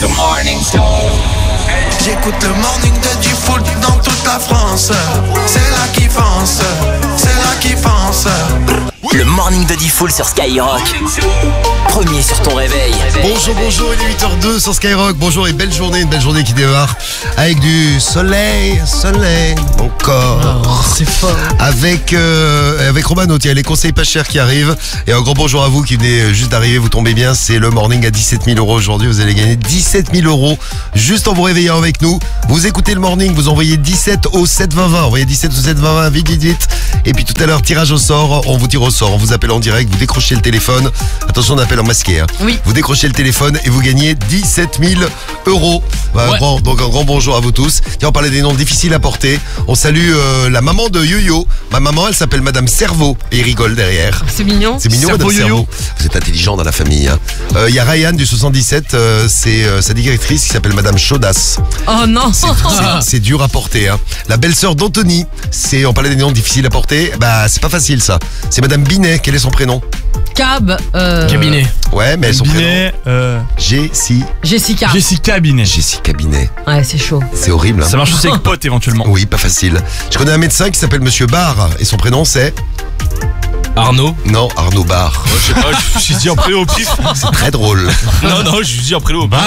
The Morning Show. J'écoute le morning de Diffoul dans toute la France. C'est là qui fonce, c'est là qui fonce. Le morning de Diffoul sur Skyrock. Premier sur ton réveil. Bonjour, il est 8h02 sur Skyrock. Bonjour et belle journée, une belle journée qui démarre avec du soleil, mon corps. Oh, c'est fort. Avec Romano, tiens, les conseils pas chers qui arrivent. Et un grand bonjour à vous qui venez juste d'arriver, vous tombez bien, c'est le morning à 17 000 € aujourd'hui. Vous allez gagner 17 000 € juste en vous réveillant avec nous. Vous écoutez le morning, vous envoyez 17 au 7 20 20. Envoyez 17 au 7 20 20, vite. Et puis tout à l'heure, tirage au sort, on vous tire au sort, on vous appelle en direct, vous décrochez le téléphone. Attention, on appelle en masqué. Hein. Oui. Vous décrochez le téléphone et vous gagnez 17 000 €. Ouais. Donc un grand bonjour à vous tous. Tiens, on parlait des noms difficiles à porter. On salue la maman de Yo-Yo. Ma maman, elle s'appelle Madame Cerveau. Et il rigole derrière. C'est mignon. C'est mignon, Cerveau Madame Yo-Yo. Cerveau. Vous êtes intelligent dans la famille. Il y a Ryan du 77, c'est sa directrice qui s'appelle Madame Chaudas. Oh non. C'est dur à porter. Hein. La belle-sœur d'Anthony, on parlait des noms difficiles à porter. Bah, c'est pas facile ça. C'est Madame Binet. Quel est son prénom? Cabinet. Ouais, mais son Binet, prénom. Jessica. Jessica Binet. Jessica Binet. Ouais, c'est chaud. C'est horrible. Hein. Ça marche aussi avec pote éventuellement. Oui, pas facile. Je connais un médecin qui s'appelle Monsieur Barr et son prénom c'est Arnaud. Non, Arnaud Barr. Je sais pas, je me suis dit en prénom au pif. C'est très drôle. Non, je me suis dit en prénom au pif.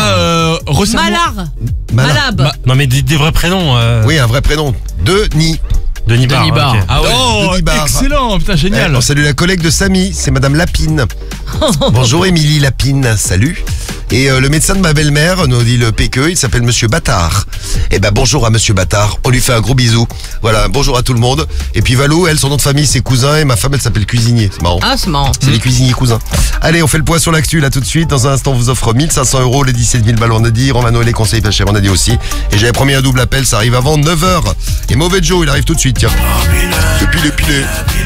Malab. Non mais des vrais prénoms. Oui, un vrai prénom. Denis Barr. Barr. Ok. Ah ouais. Denis Barr. Excellent, putain, génial. On salue la collègue de Samy, c'est Madame Lapine. Bonjour Émilie Lapine, salut. Et le médecin de ma belle-mère, nous dit le PQ, il s'appelle Monsieur Bâtard. Eh ben bonjour à Monsieur Bâtard, on lui fait un gros bisou. Voilà, bonjour à tout le monde. Et puis Valou, elle, son nom de famille c'est Cousin et ma femme elle s'appelle Cuisinier, c'est marrant. Ah, c'est marrant. C'est les cuisiniers cousins. Allez, on fait le point sur l'actu là tout de suite. Dans un instant, on vous offre 1500 €, les 17 000 balles on a dit. Romano et les conseils pas chers on a dit aussi. Et j'avais promis un double appel, ça arrive avant 9h. Et Mauvais Joe, il arrive tout de suite, tiens. Depuis pilé.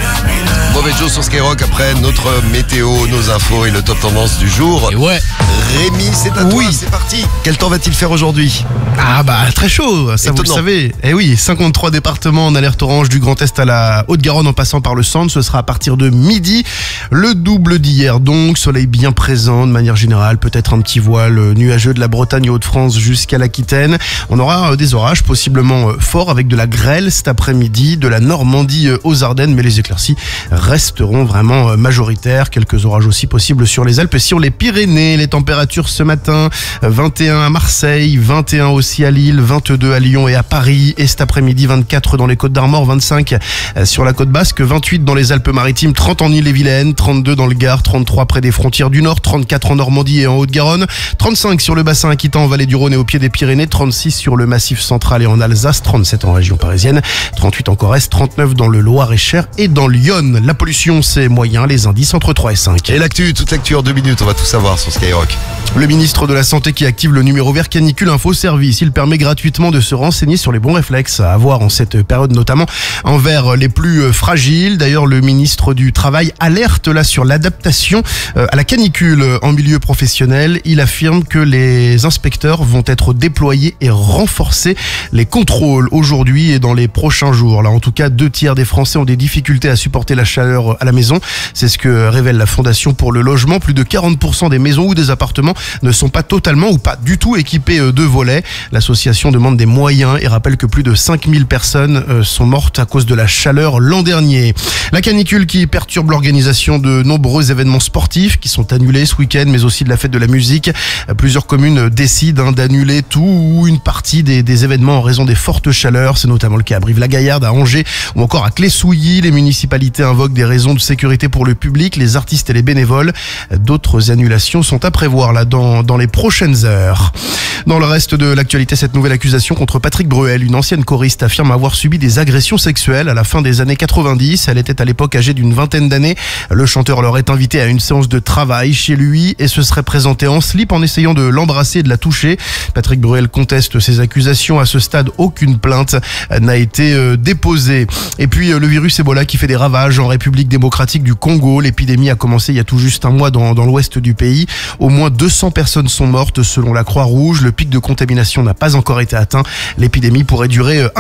Mauvais Joe sur Skyrock après notre météo, nos infos et le top tendance du jour. Et ouais. Rémi, c'est à toi, c'est parti. Quel temps va-t-il faire aujourd'hui? Ah bah très chaud, ça vous le savez. Eh oui, 53 départements en alerte orange du Grand Est à la Haute-Garonne en passant par le centre, ce sera à partir de midi. Le double d'hier donc, soleil bien présent de manière générale, peut-être un petit voile nuageux de la Bretagne et Hauts-de-France jusqu'à l'Aquitaine. On aura des orages possiblement forts avec de la grêle cet après-midi, de la Normandie aux Ardennes, mais les éclaircies resteront vraiment majoritaires. Quelques orages aussi possibles sur les Alpes et sur les Pyrénées. Les températures ce matin, 21 à Marseille, 21 aussi à Lille, 22 à Lyon et à Paris. Et cet après-midi, 24 dans les Côtes-d'Armor, 25 sur la côte basque, 28 dans les Alpes-Maritimes, 30 en Ille-et-Vilaine, 32 dans le Gard, 33 près des frontières du Nord, 34 en Normandie et en Haute-Garonne, 35 sur le bassin aquitain en vallée du Rhône et au pied des Pyrénées, 36 sur le massif central et en Alsace, 37 en région parisienne, 38 en Corrèze, 39 dans le Loir-et-Cher et dans l'Yonne. La pollution, c'est moyen, les indices entre 3 et 5. Et l'actu, toute l'actu en 2 minutes, on va tout savoir sur Skyrock. Le ministre de la Santé qui active le numéro vert Canicule Info Service. Il permet gratuitement de se renseigner sur les bons réflexes à avoir en cette période, notamment envers les plus fragiles. D'ailleurs, le ministre du Travail alerte là sur l'adaptation à la canicule en milieu professionnel. Il affirme que les inspecteurs vont être déployés et renforcer les contrôles aujourd'hui et dans les prochains jours. Là, en tout cas, 2 tiers des Français ont des difficultés à supporter la chaleur à la maison. C'est ce que révèle la Fondation pour le logement. Plus de 40% des maisons ou des appartements ne sont pas totalement ou pas du tout équipés de volets. L'association demande des moyens et rappelle que plus de 5000 personnes sont mortes à cause de la chaleur l'an dernier. La canicule qui perturbe l'organisation de nombreux événements sportifs qui sont annulés ce week-end, mais aussi de la fête de la musique. Plusieurs communes décident d'annuler tout ou une partie des événements en raison des fortes chaleurs. C'est notamment le cas à Brive-la-Gaillarde, à Angers ou encore à Clé-Souilly. Les municipalités invoquent des raisons de sécurité pour le public, les artistes et les bénévoles. D'autres annulations sont à prévoir là dans les prochaines heures. Dans le reste de l'actualité, cette nouvelle accusation contre Patrick Bruel, une ancienne choriste, affirme avoir subi des agressions sexuelles à la fin des années 90. Elle était à l'époque âgée d'une vingtaine d'années. Le chanteur l'aurait invitée à une séance de travail chez lui et se serait présenté en slip en essayant de l'embrasser et de la toucher. Patrick Bruel conteste ces accusations. À ce stade, aucune plainte n'a été déposée. Et puis le virus Ebola qui fait des ravages en République démocratique du Congo. L'épidémie a commencé il y a tout juste un mois dans l'ouest du pays. Au moins 200 personnes sont mortes selon la Croix-Rouge. Le pic de contamination n'a pas encore été atteint. L'épidémie pourrait durer 1 an.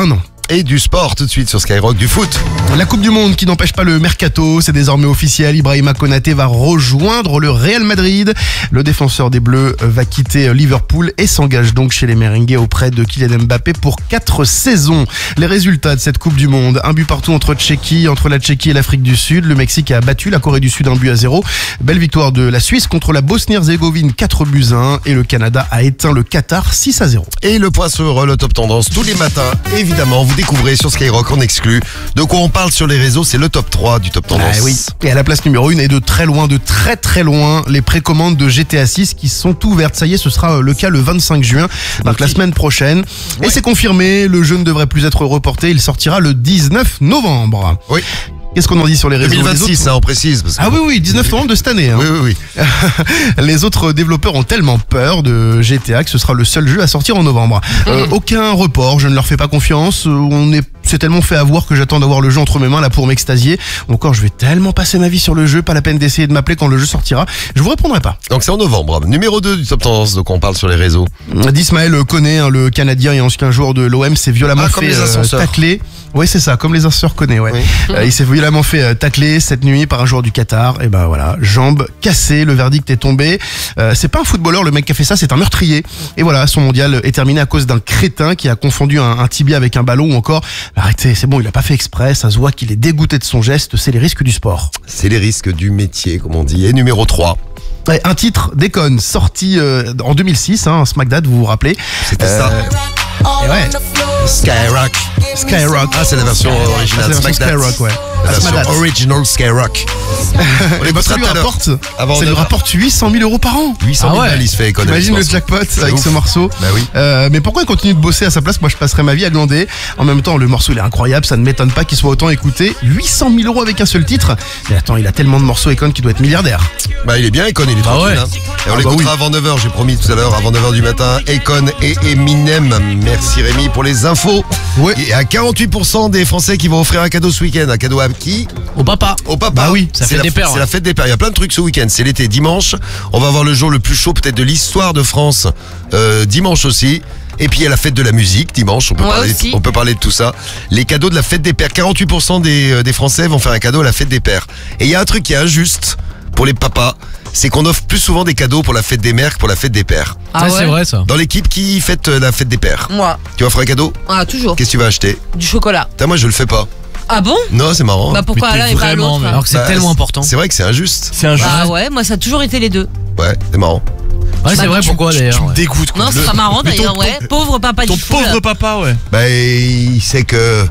Et du sport tout de suite sur Skyrock, du foot. La Coupe du Monde qui n'empêche pas le mercato, c'est désormais officiel. Ibrahima Konaté va rejoindre le Real Madrid. Le défenseur des Bleus va quitter Liverpool et s'engage donc chez les Merengues auprès de Kylian Mbappé pour 4 saisons. Les résultats de cette Coupe du Monde: un but partout entre la Tchéquie et l'Afrique du Sud. Le Mexique a battu la Corée du Sud 1-0. Belle victoire de la Suisse contre la Bosnie-Herzégovine 4-1. Et le Canada a éteint le Qatar 6-0. Et le point sur le top tendance tous les matins. Évidemment, vous découvrez sur Skyrock en exclu. De quoi on parle sur les réseaux, c'est le top 3 du top tendance. Ah oui. Et à la place numéro 1 et de très loin, les précommandes de GTA 6 qui sont ouvertes. Ça y est, ce sera le cas le 25 juin, donc la semaine prochaine. Ouais. Et c'est confirmé, le jeu ne devrait plus être reporté, il sortira le 19 novembre. Oui. Qu'est-ce qu'on en dit sur les réseaux? 2026, on précise. Parce que... Ah oui, 19 novembre de cette année. Hein. Oui. Les autres développeurs ont tellement peur de GTA que ce sera le seul jeu à sortir en novembre. Aucun report, je ne leur fais pas confiance. C'est tellement fait avoir que j'attends d'avoir le jeu entre mes mains là pour m'extasier. Encore, je vais tellement passer ma vie sur le jeu, pas la peine d'essayer de m'appeler quand le jeu sortira. Je vous répondrai pas. Donc c'est en novembre. Numéro 2 du top tendance, donc on parle sur les réseaux. D'Ismaël Koné, le Canadien et ancien joueur de l'OM, s'est violemment fait tacler. Oui, c'est ça, comme les ascenseurs Koné, ouais. Oui. Il s'est violemment fait tacler cette nuit par un joueur du Qatar. Et ben voilà, jambe cassée, le verdict est tombé. C'est pas un footballeur, le mec qui a fait ça, c'est un meurtrier. Et voilà, son mondial est terminé à cause d'un crétin qui a confondu un tibia avec un ballon ou encore... Arrêtez, c'est bon, il a pas fait exprès, ça se voit qu'il est dégoûté de son geste, c'est les risques du sport. C'est les risques du métier, comme on dit. Et numéro 3. Un titre déconne, sorti en 2006, SmackDown, vous vous rappelez. C'était ça. Et ouais. Skyrock. Ah, c'est la version originale. Skyrock, ouais. La version original Skyrock. On les bossera tout à l'heure. Ça lui rapporte 800 000 € par an. 800 000 balles, il se fait économiser. Imagine le jackpot avec ce morceau. Bah oui. Mais pourquoi il continue de bosser à sa place? Moi, je passerai ma vie à demander. En même temps, le morceau, il est incroyable. Ça ne m'étonne pas qu'il soit autant écouté. 800 000 € avec un seul titre. Mais attends, il a tellement de morceaux Econ qu'il doit être milliardaire. Bah, il est bien Econ, il est tranquille. Et on l'écoutera avant 9h, j'ai promis tout à l'heure, avant 9h du matin. Econ et Eminem. Merci Rémi pour les infos. Ouais. Et à 48% des Français qui vont offrir un cadeau ce week-end. Un cadeau à qui? Au papa. Au papa. Bah oui, ça fait des pères. C'est la fête des pères. Il y a plein de trucs ce week-end. C'est l'été. Dimanche, on va avoir le jour le plus chaud peut-être de l'histoire de France. Dimanche aussi. Et puis il y a la fête de la musique dimanche, on peut parler de tout ça. Les cadeaux de la fête des pères, 48% des Français vont faire un cadeau à la fête des pères. Et il y a un truc qui est injuste pour les papas, c'est qu'on offre plus souvent des cadeaux pour la fête des mères que pour la fête des pères. Ah ouais, c'est vrai ça. Dans l'équipe qui fête la fête des pères. Moi. Tu offres un cadeau? Ah, toujours. Qu'est-ce que tu vas acheter? Du chocolat. Moi je le fais pas. Ah bon? Non, c'est marrant. Bah pourquoi l'un et pas l'autre? Alors que c'est tellement important. C'est vrai que c'est injuste. C'est injuste. Ah ouais, moi ça a toujours été les deux. Ouais, c'est marrant. Ouais, c'est vrai, pourquoi d'ailleurs? Tu me dégoûtes, quoi. Non, c'est pas marrant d'ailleurs, ouais. Pauvre papa Ton du foule. pauvre papa, ouais. Bah il sait que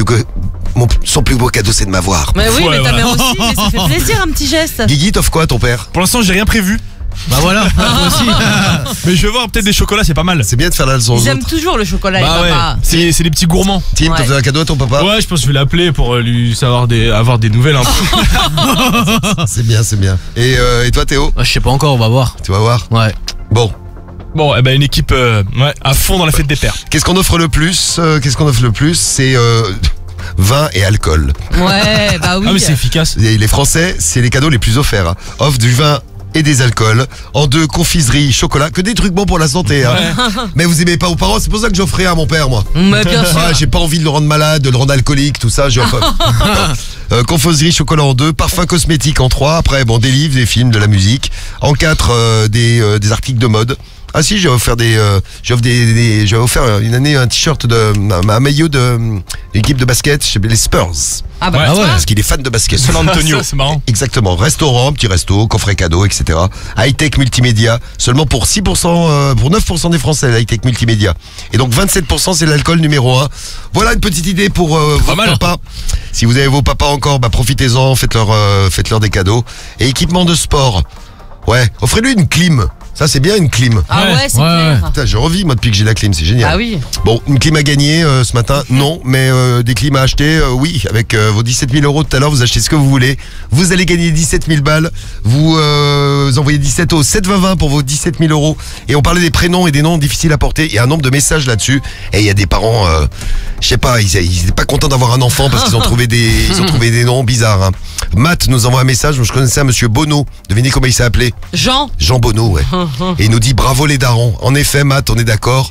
son plus beau cadeau c'est de m'avoir. Mais oui, Ouais, mais ta voilà. mère aussi, mais ça fait plaisir un petit geste. Guigui, t'offres quoi à ton père? Pour l'instant, j'ai rien prévu. Bah voilà, toi aussi. Mais je vais voir, peut-être des chocolats, c'est pas mal. C'est bien de faire la leçon aux Ils aiment autres. toujours le chocolat, Bah les ouais, papas. c'est des petits gourmands. Tim, Ouais. t'as fait un cadeau à ton papa? Ouais, je pense que je vais l'appeler pour lui avoir des nouvelles un peu. C'est bien, c'est bien. Et toi Théo? Je sais pas encore, on va voir. Tu vas voir. Ouais. Bon. Bon, eh ben une équipe à fond dans la fête des pères. Qu'est-ce qu'on offre le plus? C'est vin et alcool. Ouais, bah oui. Ah mais c'est efficace. Et les Français, c'est les cadeaux les plus offerts. Hein. Offre du vin et des alcools. En 2, confiserie, chocolat. Que des trucs bons pour la santé. Hein. Mais vous aimez pas vos parents, c'est pour ça que j'offrais à mon père, moi. Mais bien sûr. J'ai pas envie de le rendre malade, de le rendre alcoolique, tout ça. Confiserie, chocolat en 2, parfum cosmétique en 3. Après, des livres, des films, de la musique. En 4, des articles de mode. Ah si, j'ai offert j'ai offert une année un t-shirt un maillot de l'équipe de basket, les Spurs. Ah bah Ouais. tu vois. Parce qu'il est fan de basket. San Antonio, c'est marrant. Exactement. Restaurant, petit resto, coffret cadeau, etc. High-tech multimédia. Seulement pour 6%, pour 9% des Français, high-tech multimédia. Et donc 27%, c'est l'alcool numéro 1. Voilà une petite idée pour vos mal. papas. Si vous avez vos papas encore, profitez-en, faites-leur des cadeaux. Et équipement de sport. Ouais, offrez-lui une clim. Ça, c'est bien une clim. Ah ouais, c'est Ouais, clair. Putain, je revis moi depuis que j'ai la clim, c'est génial. Ah oui. Bon, une clim à gagner ce matin, non, mais des clims à acheter, oui, avec vos 17 000 € tout à l'heure, vous achetez ce que vous voulez. Vous allez gagner 17 000 balles, vous envoyez 17 au 7 20 20 pour vos 17 000 €. Et on parlait des prénoms et des noms difficiles à porter, il y a un nombre de messages là-dessus, et il y a des parents, je sais pas, ils étaient pas contents d'avoir un enfant parce qu'ils ont trouvé des noms bizarres. Hein. Matt nous envoie un message, je connaissais un monsieur Bono, devinez comment il s'est appelé? Jean. Jean Bono, ouais. Et il nous dit bravo les darons. En effet, Matt, on est d'accord.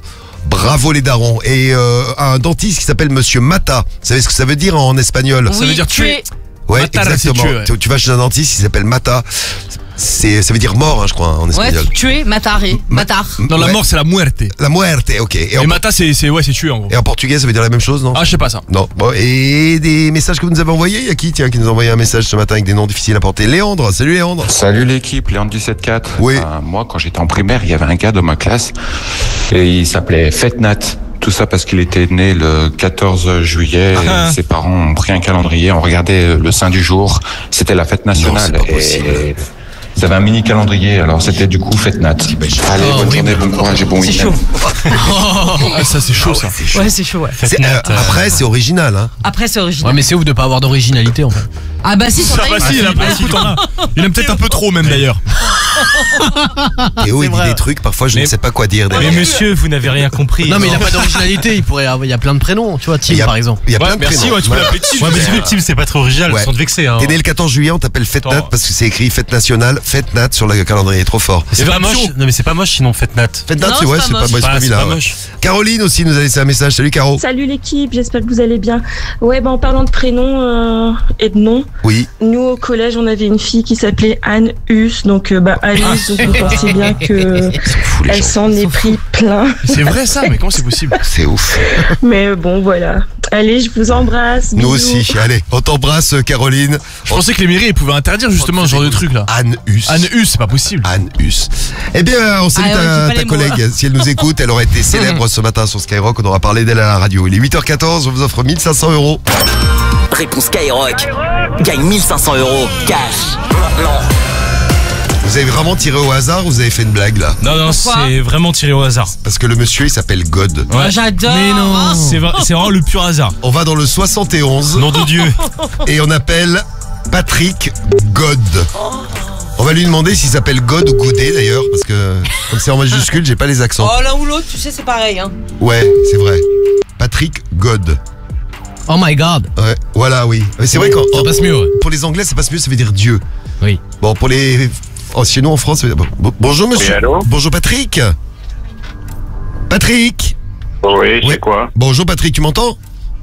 Bravo les darons. Et un dentiste qui s'appelle Monsieur Mata. Vous savez ce que ça veut dire en espagnol? Oui, veut dire tuer. Ouais, Matar, exactement. c'est tuer, ouais. Tu vas chez un dentiste, il s'appelle Mata. Ça veut dire mort, hein, je crois, en Ouais, espagnol. tuer, mataré, matar. Non, la Ouais. mort, c'est la muerte. La muerte, ok. Et mata, c'est tuer en gros. Et en portugais, ça veut dire la même chose, non? Ah, je sais pas ça. Non. Bon, et des messages que vous nous avez envoyés? Il y a qui, tiens, qui nous a envoyé un message ce matin avec des noms difficiles à porter? Léandre, salut Léandre. Salut l'équipe, Léon 17-4. Oui. Moi, quand j'étais en primaire, il y avait un gars dans ma classe et il s'appelait Fetnat. Tout ça parce qu'il était né le 14 juillet. Et ses parents ont pris un calendrier, on regardait le saint du jour. C'était la fête nationale. Non, c'est pas possible. Et ils avaient un mini calendrier, alors c'était du coup Fetnat. Allez, bonne journée, bon courage et bon C'est week-end. chaud. Ah, ça, c'est chaud ça. Ouais, c'est chaud, ouais. Après, c'est original, hein. Après, c'est Ouais, original. mais c'est ouf de pas avoir d'originalité en fait. Ah bah si, Ah, bah si, il a pas écoute, il aime peut-être un peu trop même d'ailleurs. Théo, il dit vrai. des trucs, parfois je ne Mais- sais pas quoi dire. Mais derrière. monsieur, vous n'avez rien compris. Non, mais il a pas d'originalité. Il y a plein de prénoms, tu vois, Tim Il y a- par exemple. Il y a plein Ouais, de merci, prénoms. ouais, tu peux l'appeler Tim. Ouais, mais c'est vrai que Tim, c'est pas très original, Ouais. sans te vexer. Hein. T'es né le 14 juillet, on t'appelle Fetnat Attends. parce que c'est écrit Fête nationale, Fetnat sur le calendrier, trop fort. C'est pas moche. Version. Non, mais c'est pas moche sinon Fetnat. Fetnat, Non, c'est ouais, c'est c'est pas pas, moche. c'est pas C'est vilain, pas ouais. moche. Caroline aussi nous a laissé un message. Salut Caro. Salut l'équipe, j'espère que vous allez bien. Ouais, en parlant de prénoms et de noms, Oui. nous au collège on avait une fille qui s'appelait Anne Hus, donc Alice, donc vous pensez bien que elle s'en est pris plein. C'est vrai ça, mais comment c'est possible? C'est ouf. Mais bon voilà. Allez, je vous embrasse. Nous bisous. aussi. Allez, on t'embrasse Caroline. Je pensais que les mairies elles pouvaient interdire justement ce genre de truc là. Anne Hus. Anne Hus, c'est pas possible. Anne Hus. Eh bien, on salue Ah ouais, j'ai pas ta les mots. collègue. Si elle nous écoute, elle aurait été célèbre ce matin sur Skyrock. On aura parlé d'elle à la radio. Il est 8h14, on vous offre 1500 €. Réponse Skyrock. Gagne 1500 € cash. Maintenant. Vous avez vraiment tiré au hasard ou vous avez fait une blague là? Non, Pourquoi c'est vraiment tiré au hasard. Parce que le monsieur il s'appelle God. Ouais. J'adore. Mais non, Oh. c'est vraiment le pur hasard. On va dans le 71 Nom de Dieu. et on appelle Patrick God. On va lui demander s'il s'appelle God ou Godet d'ailleurs, parce que comme c'est en majuscule, j'ai pas les accents. Oh, l'un ou l'autre, tu sais, c'est pareil. Hein. Ouais, c'est vrai. Patrick God. Oh my god. Ouais, voilà, oui. Mais c'est vrai qu'en Ça passe mieux, ouais. pour les Anglais, ça passe mieux, ça veut dire Dieu. Oui. Bon, pour les chez nous en France, ça veut dire... Bonjour monsieur. Oui, allô? Bonjour Patrick. Patrick. Oui, Ouais. c'est quoi? Bonjour Patrick, tu m'entends?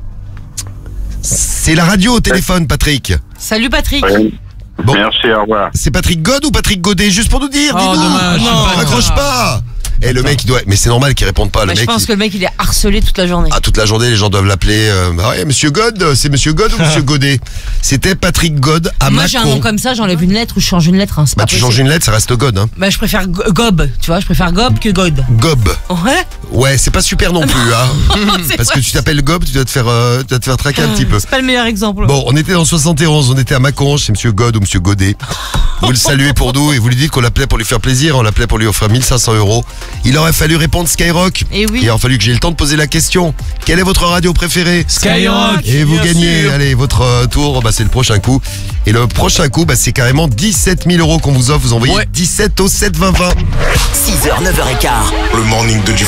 C'est la radio au téléphone, Patrick. Salut Patrick. Oui. Bon. Merci, au revoir. C'est Patrick God ou Patrick Godet, juste pour nous dire, Oh, dis-nous. dommage. Non, raccroche pas. Et le mec, il doit... Mais c'est normal qu'il réponde pas. Le Bah, je mec, pense il- que le mec il est harcelé toute la journée. toute la journée, les gens doivent l'appeler. Ah ouais, monsieur God, c'est monsieur God ou monsieur Godet? C'était Patrick God à Moi j'ai un nom Mâcon. comme ça, j'enlève une lettre ou je change une lettre. Hein, c'est Bah, pas tu possible. changes une lettre, ça reste God, hein. Bah je préfère Gob, tu vois, je préfère Gob que God. Gob. Ouais. Ouais, c'est pas super non plus, hein. C'est Parce que vrai. tu t'appelles Gob, tu dois te faire traquer un petit peu. C'est pas le meilleur exemple. Bon, on était dans le 71, on était à Mâcon, c'est monsieur God ou monsieur Godet. Vous le saluez pour nous et vous lui dites qu'on l'appelait pour lui faire plaisir, on l'appelait pour lui offrir 1500 €. Il aurait fallu répondre Skyrock. Et oui. Il aurait fallu que j'ai le temps de poser la question. Quelle est votre radio préférée? Skyrock. Et vous bien gagnez, sûr. allez, votre tour, bah, c'est le prochain coup. Et le prochain coup, bah, c'est carrément 17 000 € qu'on vous offre. Vous envoyez Ouais. 17 au 7 20 20. 6h, 9h15. Le morning de